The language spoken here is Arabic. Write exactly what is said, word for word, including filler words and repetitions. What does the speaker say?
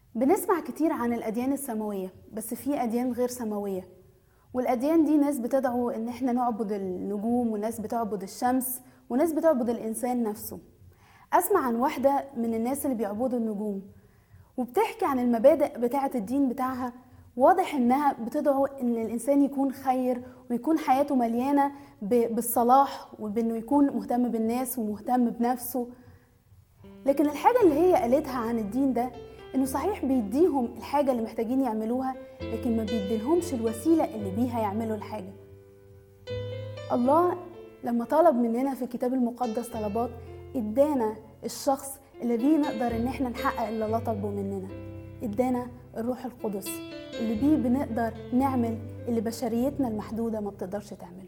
بنسمع كتير عن الأديان السماوية، بس في أديان غير سماوية. والأديان دي ناس بتدعو إن احنا نعبد النجوم، وناس بتعبد الشمس، وناس بتعبد الإنسان نفسه. أسمع عن واحدة من الناس اللي بيعبدوا النجوم، وبتحكي عن المبادئ بتاعة الدين بتاعها. واضح إنها بتدعو إن الإنسان يكون خير، ويكون حياته مليانة ب- بالصلاح، وبإنه يكون مهتم بالناس ومهتم بنفسه. لكن الحاجة اللي هي قالتها عن الدين ده انه صحيح بيديهم الحاجة اللي محتاجين يعملوها، لكن ما بيديلهمش الوسيلة اللي بيها يعملوا الحاجة. الله لما طلب مننا في الكتاب المقدس طلبات، ادانا الشخص اللي بيه نقدر ان احنا نحقق اللي الله طلبه مننا. ادانا الروح القدس اللي بيه بنقدر نعمل اللي بشريتنا المحدودة ما بتقدرش تعمله.